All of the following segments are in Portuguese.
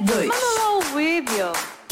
2. Manda lá o vídeo.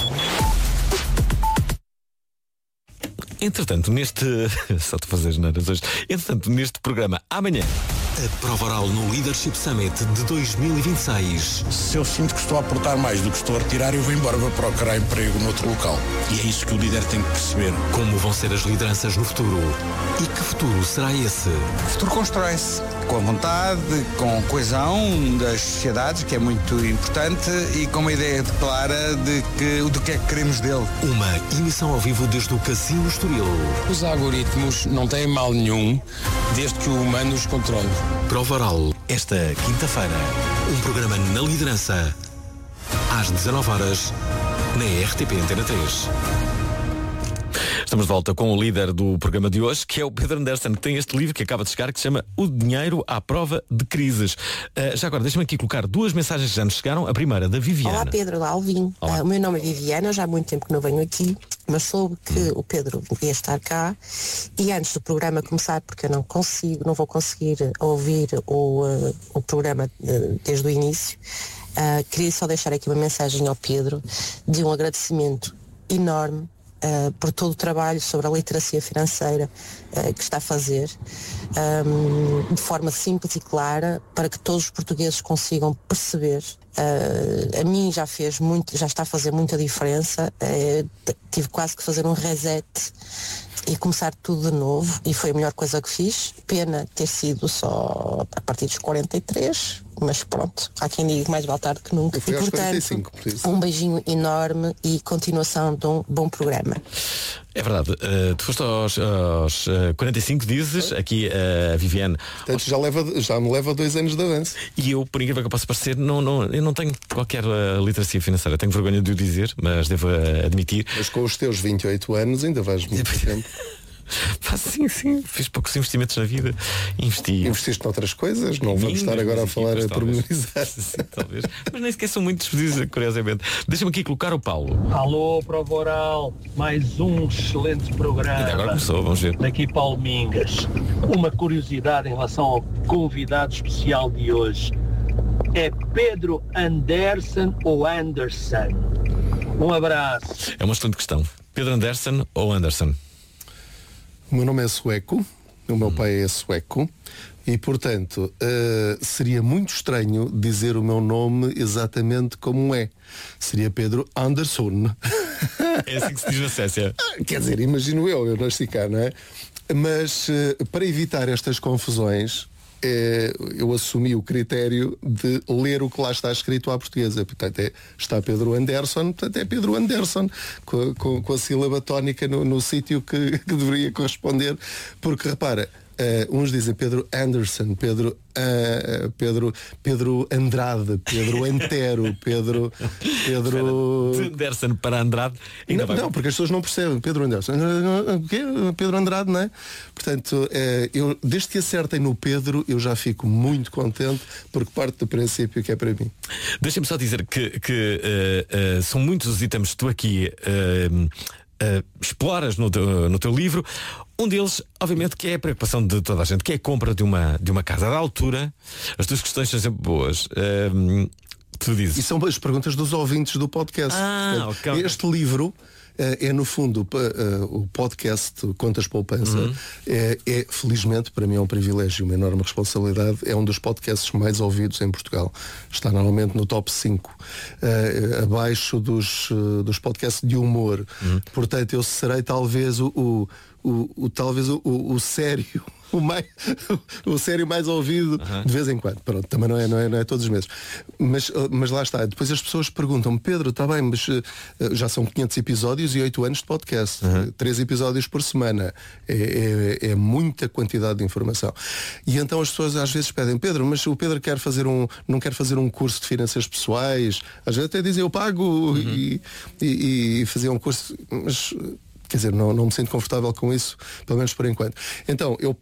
Entretanto, só te fazer geneiras hoje. Entretanto, neste programa, amanhã. A prova oral no Leadership Summit de 2026. Se eu sinto que estou a aportar mais do que estou a retirar, eu vou embora, vou procurar emprego noutro local. E é isso que o líder tem que perceber. Como vão ser as lideranças no futuro? E que futuro será esse? O futuro constrói-se com a vontade, com a coesão das sociedades, que é muito importante, e com uma ideia clara do que é que queremos dele. Uma emissão ao vivo desde o Cassino Estoril. Os algoritmos não têm mal nenhum, desde que o humano os controle. Prova oral, esta quinta-feira. Um programa na liderança, às 19h, na RTP Antena 3. Estamos de volta com o líder do programa de hoje, que é o Pedro Anderson, que tem este livro que acaba de chegar, que se chama O Dinheiro à Prova de Crises. Já agora, deixa-me aqui colocar duas mensagens que já nos chegaram. A primeira, da Viviana. Olá Pedro, olá Alvin. O meu nome é Viviana, já há muito tempo que não venho aqui, mas soube que o Pedro ia estar cá, e antes do programa começar, porque eu não vou conseguir ouvir o programa desde o início, queria só deixar aqui uma mensagem ao Pedro de um agradecimento enorme por todo o trabalho sobre a literacia financeira que está a fazer, de forma simples e clara, para que todos os portugueses consigam perceber. A mim já está a fazer muita diferença. Tive quase que fazer um reset e começar tudo de novo, e foi a melhor coisa que fiz. Pena ter sido só a partir dos 43, mas pronto, há quem diga mais vale tarde que nunca. E portanto, 45, por isso. Um beijinho enorme e continuação de um bom programa. É verdade, tu foste aos 45, dizes, aqui a Viviane. Portanto, já me leva 2 anos de avanço. E eu, por incrível que eu possa parecer, eu não tenho qualquer literacia financeira. Tenho vergonha de o dizer, mas devo admitir. Mas com os teus 28 anos ainda vais muito tempo. Sim, fiz poucos investimentos na vida. Investiste noutras coisas, não vamos estar agora a falar a pormenorizar. Sim, talvez. Mas nem sequer são muito despedidos, curiosamente. Deixa-me aqui colocar o Paulo. Alô, Prova Oral, mais um excelente programa. Ainda agora começou, vamos ver. Daqui Paulo Mingas. Uma curiosidade em relação ao convidado especial de hoje. É Pedro Anderson ou Anderson? Um abraço. É uma excelente questão. Pedro Anderson ou Anderson? O meu nome é sueco, o meu pai é sueco, e portanto seria muito estranho dizer o meu nome exatamente como é. Seria Pedro Andersson. É assim que se diz na Suécia. Quer dizer, imagino eu nasci cá, não é? Mas para evitar estas confusões, eu assumi o critério de ler o que lá está escrito à portuguesa. Portanto, está Pedro Anderson, portanto é Pedro Anderson, com a sílaba tónica no sítio que deveria corresponder. Porque, repara, uns dizem Pedro Anderson, Pedro Andrade, Pedro Antero, Pedro Anderson para Andrade. Não, porque as pessoas não percebem. Pedro Anderson, Pedro Andrade, não é? Portanto, eu, desde que acertem no Pedro, eu já fico muito contente, porque parte do princípio que é para mim. Deixa-me só dizer que são muitos os itens que tu aqui exploras no teu livro. Um deles, obviamente, que é a preocupação de toda a gente, que é a compra de uma casa. Da altura, as tuas questões são sempre boas. Tu dizes. E são as perguntas dos ouvintes do podcast. Okay. Este livro é no fundo o podcast Contas Poupança. Felizmente, para mim é um privilégio, uma enorme responsabilidade. É um dos podcasts mais ouvidos em Portugal. Está normalmente no top 5, abaixo dos podcasts de humor. Portanto, eu serei talvez o sério, o sério mais ouvido de vez em quando. Pronto, também não é todos os meses. Mas lá está. Depois as pessoas perguntam-me, Pedro, está bem, mas já são 500 episódios e 8 anos de podcast. 3 episódios por semana. É muita quantidade de informação. E então as pessoas às vezes pedem, Pedro, mas o Pedro não quer fazer um curso de finanças pessoais. Às vezes até dizem, eu pago e fazer um curso, mas... Quer dizer, não me sinto confortável com isso, pelo menos por enquanto. Então, eu